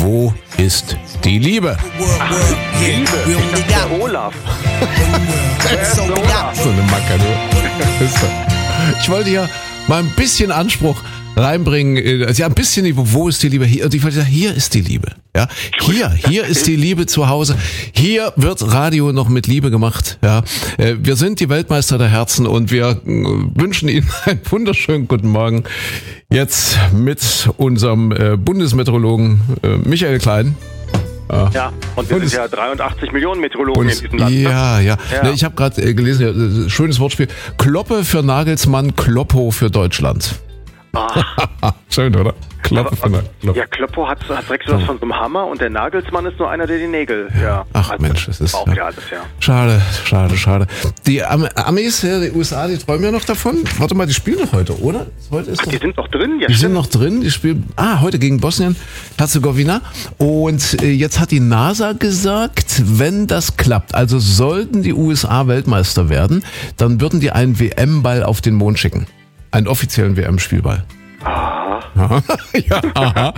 wo ist die Liebe? Liebe, ich dachte der Olaf. Wer ist der Olaf? So eine Macke, du. Ich wollte ja mal ein bisschen Anspruch reinbringen, also ja, ein bisschen Liebe, wo ist die Liebe? Hier, und ich wollte sagen, hier ist die Liebe. Ja, hier ist die Liebe zu Hause. Hier wird Radio noch mit Liebe gemacht. Ja, wir sind die Weltmeister der Herzen und wir wünschen Ihnen einen wunderschönen guten Morgen. Jetzt mit unserem Bundesmeteorologen Michael Klein. Ja, und wir sind ja 83 Millionen Meteorologen in diesem Land. Ja. Ne, ich habe gerade gelesen, schönes Wortspiel. Kloppe für Nagelsmann, Kloppo für Deutschland. Schön, oder? Kloppe für Nagelsmann. Ja, Kloppo hat direkt was von so einem Hammer und der Nagelsmann ist nur einer, der die Nägel. Ja. Ach also, Mensch, das ist auch wieder alles, ja. Schade. Die Amis, die USA, die träumen ja noch davon. Warte mal, die spielen doch heute, oder? Heute ist die sind doch drin, ja. Die sind noch drin, die spielen heute gegen Bosnien-Herzegowina. Und jetzt hat die NASA gesagt, wenn das klappt, also sollten die USA Weltmeister werden, dann würden die einen WM-Ball auf den Mond schicken. Einen offiziellen WM-Spielball. Aha. Ja, aha.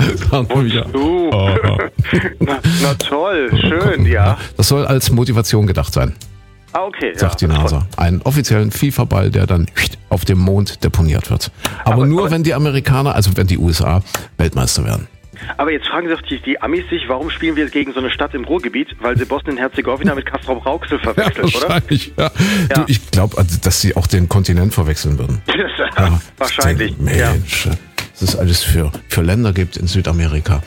Na toll, schön, ja. Das soll als Motivation gedacht sein. Okay. Sagt die NASA. Einen offiziellen FIFA-Ball, der dann auf dem Mond deponiert wird. Aber nur, wenn die Amerikaner, also wenn die USA Weltmeister werden. Aber jetzt fragen sich die Amis sich, warum spielen wir gegen so eine Stadt im Ruhrgebiet? Weil sie Bosnien-Herzegowina mit Castrop-Rauxel verwechseln, oder? Wahrscheinlich, ja. Du, ich glaube, dass sie auch den Kontinent verwechseln würden. Wahrscheinlich. Mensch, dass es alles für Länder gibt in Südamerika.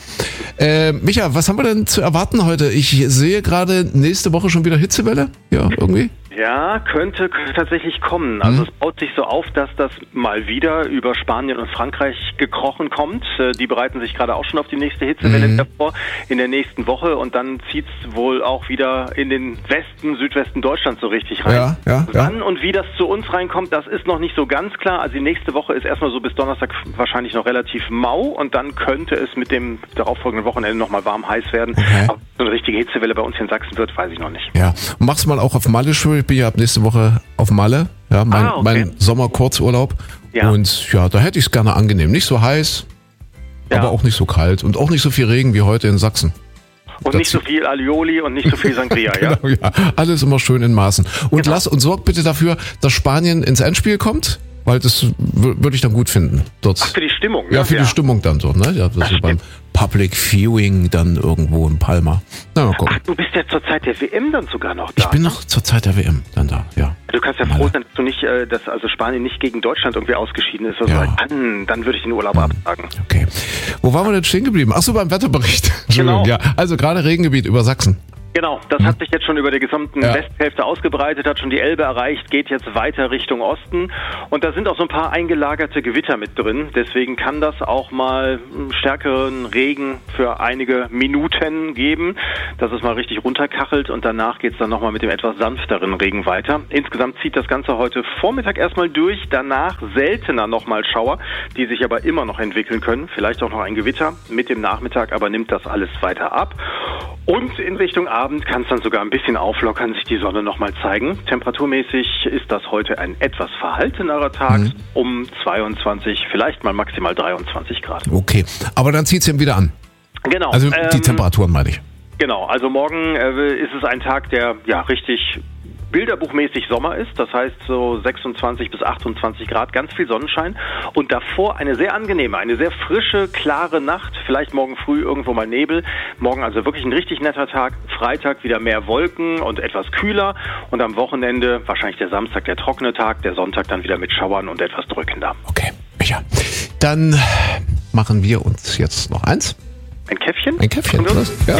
Micha, was haben wir denn zu erwarten heute? Ich sehe gerade nächste Woche schon wieder Hitzewelle. Ja, irgendwie. Ja, könnte tatsächlich kommen. Also es baut sich so auf, dass das mal wieder über Spanien und Frankreich gekrochen kommt. Die bereiten sich gerade auch schon auf die nächste Hitzewelle vor in der nächsten Woche und dann zieht es wohl auch wieder in den Südwesten Deutschlands so richtig rein. Ja. Wann und wie das zu uns reinkommt, das ist noch nicht so ganz klar. Also die nächste Woche ist erstmal so bis Donnerstag wahrscheinlich noch relativ mau und dann könnte es mit dem darauffolgenden Wochenende nochmal warm heiß werden. Okay. Aber so eine richtige Hitzewelle bei uns hier in Sachsen wird, weiß ich noch nicht. Ja, mach's mal auch auf Malle schön. Ich bin ja ab nächste Woche auf Malle, ja, mein Sommerkurzurlaub. Ja. Und ja, da hätte ich es gerne angenehm. Nicht so heiß, aber auch nicht so kalt und auch nicht so viel Regen wie heute in Sachsen. Und nicht so viel Alioli und nicht so viel Sangria, ja? Genau, ja. Alles immer schön in Maßen. Und sorgt bitte dafür, dass Spanien ins Endspiel kommt, weil das würde ich dann gut finden. Dort. Ach, für die Stimmung, ne? Ja, für die Stimmung dann dort, ne? Ja, das ist beim Public Viewing dann irgendwo in Palma. Na, mal gucken. Ach, du bist ja zur Zeit der WM dann sogar noch da. Ich bin noch zur Zeit der WM dann da, ja. Du kannst ja froh sein, dass du nicht, dass also Spanien nicht gegen Deutschland irgendwie ausgeschieden ist. Also dann würde ich den Urlaub absagen. Okay. Wo waren wir denn stehen geblieben? Ach so, beim Wetterbericht. Genau. Ja, also gerade Regengebiet über Sachsen. Genau, das hat sich jetzt schon über der gesamten Westhälfte ausgebreitet, hat schon die Elbe erreicht, geht jetzt weiter Richtung Osten und da sind auch so ein paar eingelagerte Gewitter mit drin, deswegen kann das auch mal stärkeren Regen für einige Minuten geben, dass es mal richtig runterkachelt und danach geht es dann nochmal mit dem etwas sanfteren Regen weiter. Insgesamt zieht das Ganze heute Vormittag erstmal durch, danach seltener nochmal Schauer, die sich aber immer noch entwickeln können, vielleicht auch noch ein Gewitter, mit dem Nachmittag aber nimmt das alles weiter ab. Und in Richtung Abend kann es dann sogar ein bisschen auflockern, sich die Sonne nochmal zeigen. Temperaturmäßig ist das heute ein etwas verhaltenerer Tag, um 22, vielleicht mal maximal 23 Grad. Okay, aber dann zieht es eben wieder an. Genau. Also die Temperaturen meine ich. Genau, also morgen ist es ein Tag, der richtig bilderbuchmäßig Sommer ist, das heißt so 26 bis 28 Grad, ganz viel Sonnenschein und davor eine sehr angenehme, eine sehr frische, klare Nacht, vielleicht morgen früh irgendwo mal Nebel, morgen also wirklich ein richtig netter Tag, Freitag wieder mehr Wolken und etwas kühler und am Wochenende wahrscheinlich der Samstag der trockene Tag, der Sonntag dann wieder mit Schauern und etwas drückender. Okay, Micha, dann machen wir uns jetzt noch eins. Ein Käffchen? Ein Käffchen, ja.